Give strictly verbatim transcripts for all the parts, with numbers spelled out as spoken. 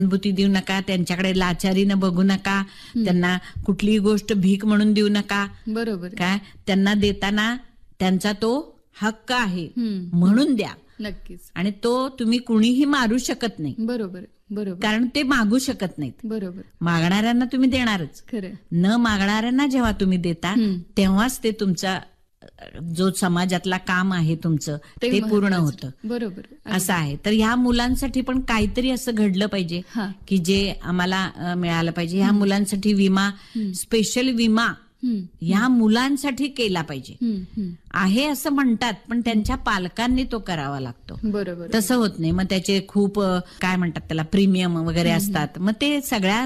सहानुभूती देऊ नका, त्यांच्याकडे लाचारीनं बघू नका, त्यांना कुठलीही गोष्ट भीक म्हणून देऊ नका. बरोबर. काय त्यांना देताना त्यांचा तो हक्क आहे म्हणून द्या. नक्कीच. आणि तो तुम्ही कुणीही मारू शकत नाही. बरोबर बरोबर. कारण ते मागू शकत नाहीत. बरोबर. मागणाऱ्यांना तुम्ही देणारच. खरं. न मागणाऱ्यांना जेव्हा तुम्ही देता तेव्हाच ते तुमचा जो समाजातला काम आहे तुमचं ते पूर्ण होतं. बरोबर. असं आहे. तर ह्या मुलांसाठी पण काहीतरी असं घडलं पाहिजे की जे आम्हाला मिळालं पाहिजे. ह्या मुलांसाठी विमा, स्पेशल विमा ह्या मुलांसाठी केला पाहिजे आहे असं म्हणतात, पण त्यांच्या पालकांनी तो करावा लागतो. बरोबर. तसं होत नाही. मग त्याचे खूप काय म्हणतात त्याला प्रीमियम वगैरे असतात, मग ते सगळ्या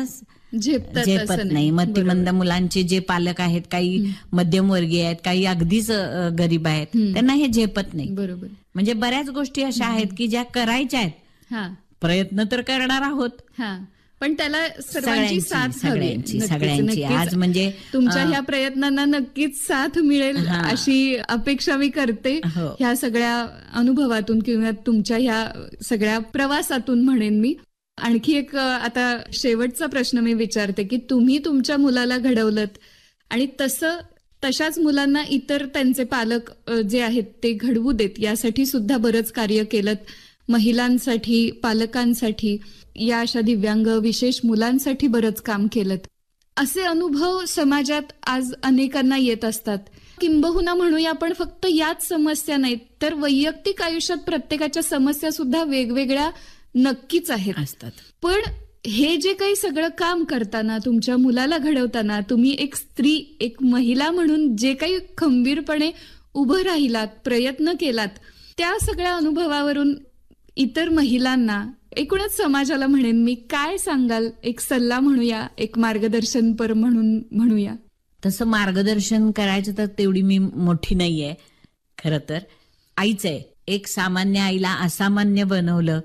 झेपत नाही. मतिमंद मुलांचे जे पालक आहेत, काही मध्यमवर्गीय आहेत, काही अगदीच गरीब आहेत, त्यांना हे झेपत नाही. बरोबर. म्हणजे बऱ्याच गोष्टी अशा आहेत की ज्या करायच्या आहेत, प्रयत्न तर करणार आहोत, पण त्याला सर्वांची साथ सगळ्यांची सगळ्यांची आज म्हणजे तुमच्या ह्या प्रयत्नांना नक्कीच साथ मिळेल अशी अपेक्षा मी करते. ह्या सगळ्या अनुभवातून किंवा तुमच्या ह्या सगळ्या प्रवासातून म्हणेन मी. आणखी एक आता शेवटचा प्रश्न मी विचारते की तुम्ही तुमच्या मुलाला घडवलत आणि तसं तशाच मुलांना इतर त्यांचे पालक जे आहेत ते घडवू देत यासाठी सुद्धा बरंच कार्य केलं. महिलांसाठी, पालकांसाठी, या अशा दिव्यांग विशेष मुलांसाठी बरंच काम केलं. असे अनुभव समाजात आज अनेकांना येत असतात. किंबहुना म्हणूया आपण फक्त याच समस्या नाहीत तर वैयक्तिक आयुष्यात प्रत्येकाच्या समस्या सुद्धा वेगवेगळ्या नक्कीच आहेत असतात. पण हे जे काही सगळं काम करताना, तुमच्या मुलाला घडवताना तुम्ही एक स्त्री, एक महिला म्हणून जे काही खंबीरपणे उभं राहिलात, प्रयत्न केलात, त्या सगळ्या अनुभवावरून इतर महिलांना, एकूणच समाजाला म्हणेन मी, काय सांगाल? एक सल्ला म्हणूया, एक मार्गदर्शनपर म्हणून म्हणूया. तसं मार्गदर्शन करायचं तर तेवढी मी मोठी नाहीये. खरं तर आईच आहे. एक सामान्य आईला असामान्य बनवलं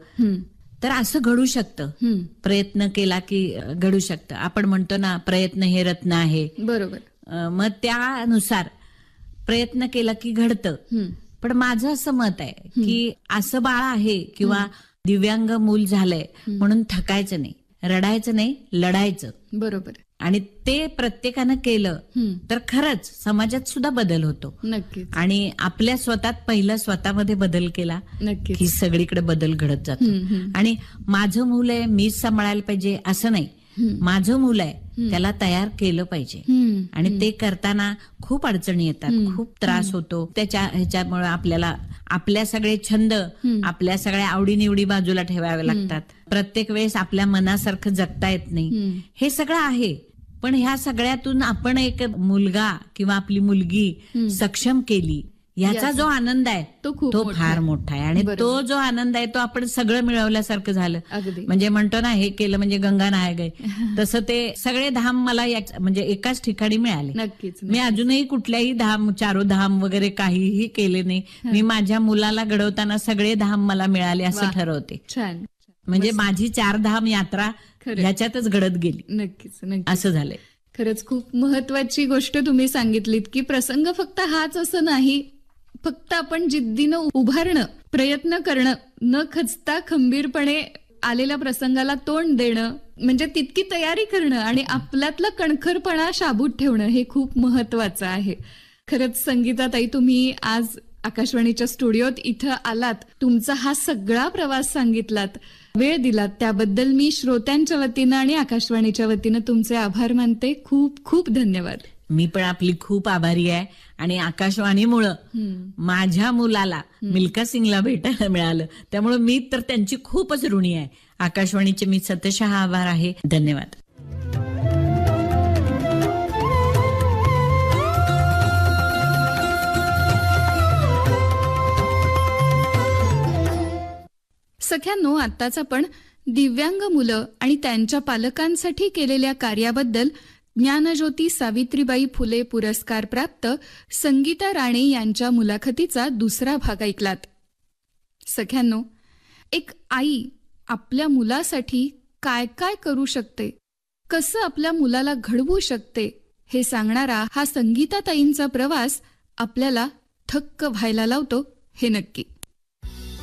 तर असं घडू शकतं. प्रयत्न केला की घडू शकतं. आपण म्हणतो ना, प्रयत्न हे रत्न आहे. बरोबर. मग त्यानुसार प्रयत्न केला की घडतं. पण माझं असं मत आहे की असं बाळ आहे किंवा दिव्यांग मूल झालंय म्हणून थकायचं नाही, रडायचं नाही, लढायचं. बरोबर. आणि ते प्रत्येकानं केलं तर खरंच समाजात सुद्धा बदल होतो. नक्कीच. आणि आपल्या स्वतःत पहिला स्वतःमध्ये बदल केला की सगळीकडे बदल घडत जातो. आणि माझं मूल आहे, मीच सांभाळायला पाहिजे असं नाही. माझं मूल आहे, त्याला तयार केलं पाहिजे. आणि ते करताना खूप अडचणी येतात, खूप त्रास होतो. त्याच्या ह्याच्यामुळे आपल्याला आपल्या सगळे छंद, आपल्या सगळ्या आवडीनिवडी बाजूला ठेवाव्या लागतात. प्रत्येक वेळेस आपल्या मनासारखं जगता येत नाही. हे सगळं आहे. पण ह्या सगळ्यातून आपण एक मुलगा किंवा आपली मुलगी सक्षम केली, याचा जो आनंद आहे तो तो फार मोठा आहे. आणि तो जो आनंद आहे तो आपण सगळं मिळवल्यासारखं झालं. म्हणजे म्हणतो ना, हे केलं म्हणजे गंगा नाय गई, तसं ते सगळे धाम मला म्हणजे एकाच ठिकाणी मिळाले. नक्कीच. मी अजूनही कुठल्याही धाम, चारो धाम वगैरे काहीही केले नाही. मी माझ्या मुलाला घडवताना सगळे धाम मला मिळाले असं ठरवते. छान. म्हणजे माझी चार धाम यात्रा ह्याच्यातच घडत गेली. नक्कीच. असं झालंय. खरंच खूप महत्वाची गोष्ट तुम्ही सांगितलीत की प्रसंग फक्त हाच असं नाही, फक्त आपण जिद्दीनं उभारणं, प्रयत्न करणं, न खचता खंबीरपणे आलेल्या प्रसंगाला तोंड देणं, म्हणजे तितकी तयारी करणं आणि आपल्यातला कणखरपणा शाबूत ठेवणं हे खूप महत्वाचं आहे. खरंच संगीताताई, तुम्ही आज आकाशवाणीच्या स्टुडिओत इथं आलात, तुमचा हा सगळा प्रवास सांगितलात, वेळ दिलात, त्याबद्दल मी श्रोत्यांच्या वतीनं आणि आकाशवाणीच्या वतीनं तुमचे आभार मानते. खूप खूप धन्यवाद. मी पण आपली खूप आभारी आहे. आणि आकाशवाणीमुळं माझ्या मुलाला मिल्खा सिंगला भेटायला मिळालं, त्यामुळे मी तर त्यांची खूपच ऋणी आहे. आकाशवाणीचे मी सतशः आभार आहे. धन्यवाद. सख्यांनो, आत्ताच आपण दिव्यांग मुलं आणि त्यांच्या पालकांसाठी केलेल्या कार्याबद्दल ज्ञानज्योती सावित्रीबाई फुले पुरस्कार प्राप्त संगीता राणे यांच्या मुलाखतीचा दुसरा भाग ऐकलात. सख्यांनो, एक आई आपल्या मुलासाठी काय काय करू शकते, कसं आपल्या मुलाला घडवू शकते, हे सांगणारा हा संगीताताईंचा प्रवास आपल्याला थक्क व्हायला लावतो, हे नक्की.